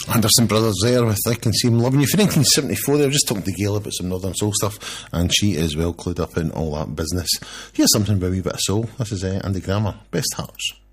Anderson Brothers there with I Can See Him Loving You from 1974. They were just talking to Gail about some Northern Soul stuff, and she is well clued up in all that business. Here's something about a wee bit of soul. This is Andy Grammer, Best Hearts.